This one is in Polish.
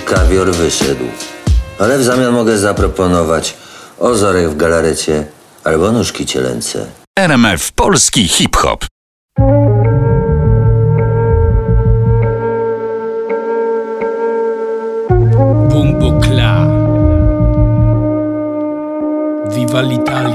kawior wyszedł. Ale w zamian mogę zaproponować ozorek w galarecie albo nóżki cielęce. RMF Polski Hip-Hop. Bumbo Kla. Viva l'Italia.